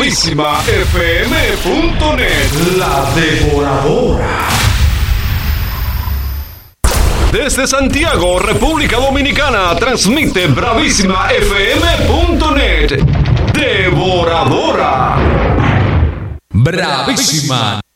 BravísimaFM.net. La Devoradora. Desde Santiago, República Dominicana, transmite BravísimaFM.net. Devoradora. Bravísima.